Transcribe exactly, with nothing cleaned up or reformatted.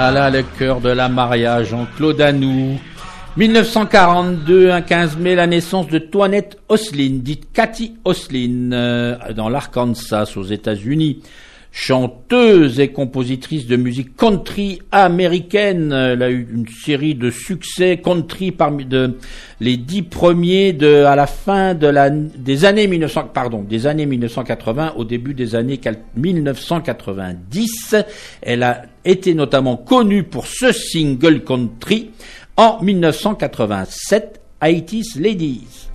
Ah là, le cœur de la Maria, Jean-Claude Anou. mille neuf cent quarante-deux, un quinze mai, la naissance de Toinette Oslin, dite Cathy Oslin, euh, dans l'Arkansas, aux États-Unis. Chanteuse et compositrice de musique country américaine. Elle a eu une série de succès country parmi de, les dix premiers de, à la fin de la, des années mille neuf cents, pardon, des années mille neuf cent quatre-vingts, au début des années mille neuf cent quatre-vingt-dix. Elle a été notamment connue pour ce single country en mille neuf cent quatre-vingt-sept, eighties Ladies.